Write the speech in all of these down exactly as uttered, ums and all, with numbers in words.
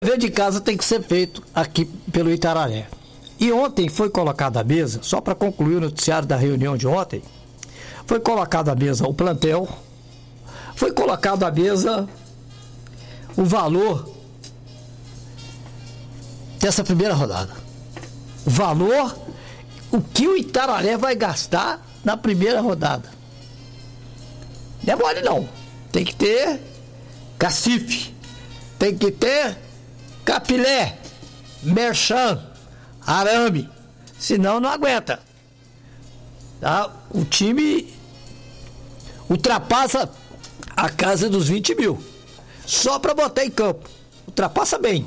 dever de casa tem que ser feito aqui pelo Itararé. E ontem foi colocado à mesa, só para concluir o noticiário da reunião de ontem, foi colocado à mesa o plantel, foi colocado à mesa o valor dessa primeira rodada. O valor, o que o Itararé vai gastar na primeira rodada. Não é mole não. Tem que ter cacife, tem que ter capilé, merchan, arame, senão não aguenta. Tá? O time ultrapassa a casa dos vinte mil. Só para botar em campo. Ultrapassa bem.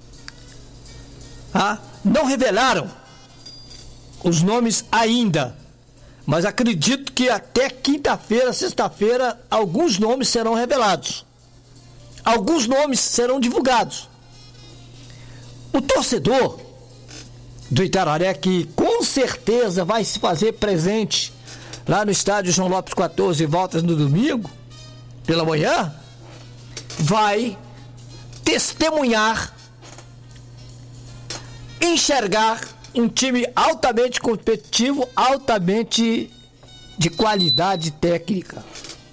Tá? Não revelaram os nomes ainda, mas acredito que até quinta-feira, sexta-feira, alguns nomes serão revelados. Alguns nomes serão divulgados. O torcedor do Itararé, que com certeza vai se fazer presente lá no estádio João Lopes quatorze, voltas no domingo, pela manhã, vai testemunhar, enxergar um time altamente competitivo, altamente de qualidade técnica.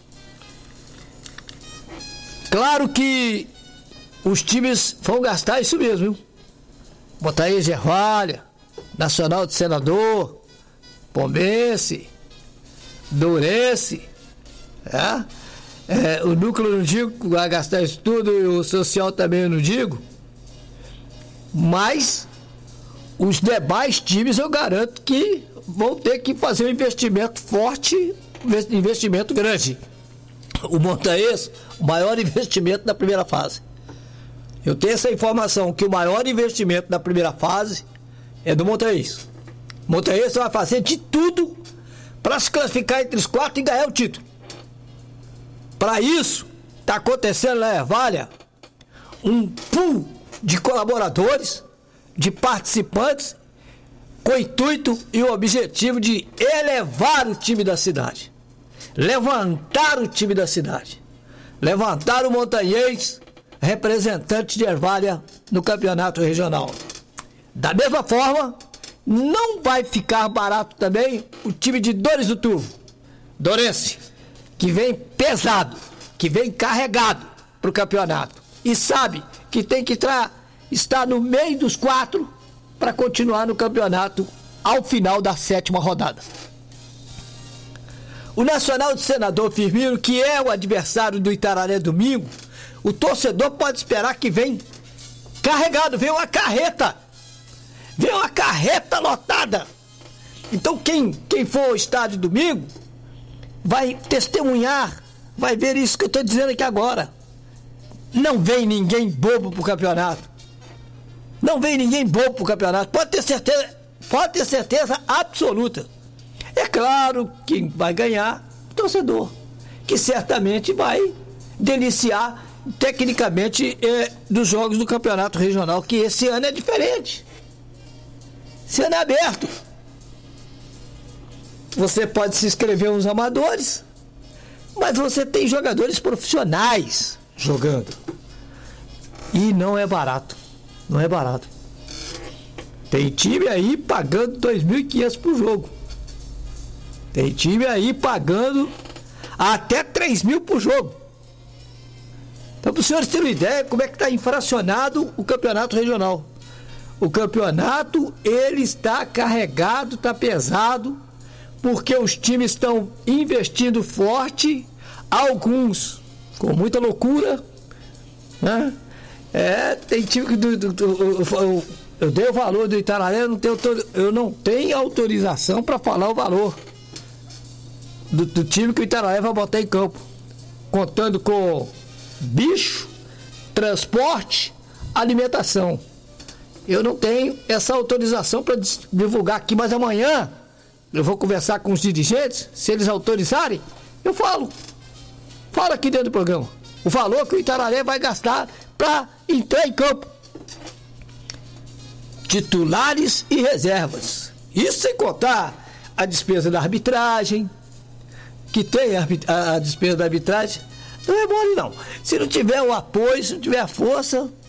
Claro que os times vão gastar isso mesmo, viu? Botaí Gervalha, Nacional de Senador, Pombense, Dourense, é? É, o núcleo eu não digo, vai gastar isso tudo, e o social também eu não digo, mas os demais times eu garanto que vão ter que fazer um investimento forte, um investimento grande. O Montaense, o maior investimento da primeira fase. Eu tenho essa informação, que o maior investimento da primeira fase é do Montaense. O Montaense vai fazer de tudo para se classificar entre os quatro e ganhar o título. Para isso, está acontecendo na Ervalha um pool de colaboradores, de participantes, com o intuito e o objetivo de elevar o time da cidade, levantar o time da cidade, levantar o montanhês representante de Ervalha no campeonato regional. Da mesma forma, não vai ficar barato também o time de Dores do Turvo, Dourense, que vem pesado, que vem carregado para o campeonato e sabe que tem que tra- estar no meio dos quatro para continuar no campeonato ao final da sétima rodada. O Nacional de Senador Firmino, que é o adversário do Itararé domingo, o torcedor pode esperar que vem carregado, vem uma carreta, vem uma carreta lotada. Então quem, quem for ao estádio domingo vai testemunhar, vai ver isso que eu estou dizendo aqui agora. Não vem ninguém bobo pro campeonato. Não vem ninguém bobo pro campeonato. Pode ter certeza, pode ter certeza absoluta. É claro que vai ganhar o torcedor, que certamente vai deliciar tecnicamente é, dos jogos do campeonato regional, que esse ano é diferente. Esse ano é aberto. Você pode se inscrever uns amadores, mas você tem jogadores profissionais jogando. E não é barato. Não é barato. Tem time aí pagando dois mil e quinhentos por jogo. Tem time aí pagando até três mil por jogo. Então, para os senhores terem uma ideia como é que está infracionado o campeonato regional. O campeonato, ele está carregado, está pesado, porque os times estão investindo forte, alguns com muita loucura, né? É, tem time que do, do, do, eu, eu dei o valor do Itararé, eu não tenho, eu não tenho autorização para falar o valor do, do time que o Itararé vai botar em campo, contando com bicho, transporte, alimentação. Eu não tenho essa autorização para divulgar aqui, mas amanhã eu vou conversar com os dirigentes, se eles autorizarem, eu falo. Falo aqui dentro do programa. O valor que o Itararé vai gastar para entrar em campo. Titulares e reservas. Isso sem contar a despesa da arbitragem, que tem a, a, a despesa da arbitragem. Não é mole não. Se não tiver o apoio, se não tiver a força,